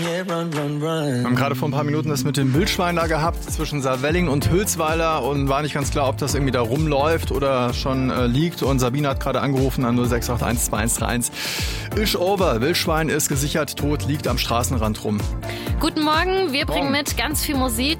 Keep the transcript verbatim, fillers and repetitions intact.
Wir haben gerade vor ein paar Minuten das mit dem Wildschwein da gehabt, zwischen Saarwellingen und Hülsweiler, und war nicht ganz klar, ob das irgendwie da rumläuft oder schon äh, liegt. Und Sabine hat gerade angerufen an null sechs acht eins zwei eins drei eins. Ish over, Wildschwein ist gesichert tot, liegt am Straßenrand rum. Guten Morgen, wir bringen Morgen. mit ganz viel Musik